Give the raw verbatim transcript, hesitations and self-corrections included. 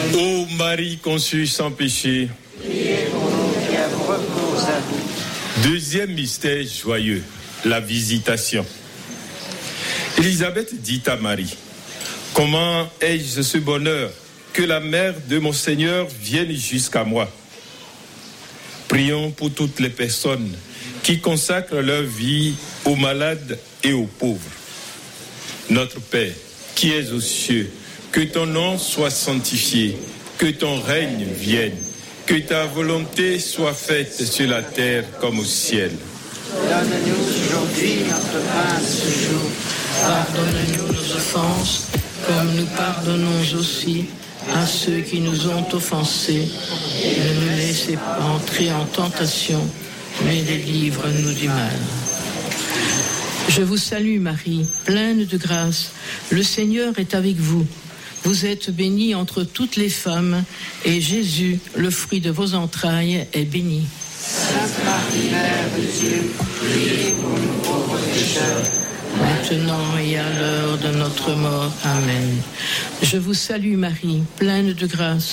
Ô Marie conçue sans péché, priez pour nous qui avons recours à vous. Deuxième mystère joyeux, la visitation. Élisabeth dit à Marie, « Comment ai-je ce bonheur que la mère de mon Seigneur vienne jusqu'à moi ?» Prions pour toutes les personnes qui consacrent leur vie aux malades et aux pauvres. Notre Père, qui es aux cieux, que ton nom soit sanctifié, que ton règne vienne, que ta volonté soit faite sur la terre comme au ciel. Donne-nous aujourd'hui notre pain de ce jour. Pardonne-nous nos offenses, comme nous pardonnons aussi à ceux qui nous ont offensés. Ne nous laissez pas entrer en tentation, mais délivre-nous du mal. Je vous salue Marie, pleine de grâce. Le Seigneur est avec vous. Vous êtes bénie entre toutes les femmes, et Jésus, le fruit de vos entrailles, est béni. Sainte Marie, Mère de Dieu, priez pour nous pauvres pécheurs, maintenant et à l'heure de notre mort. Amen. Je vous salue Marie, pleine de grâce.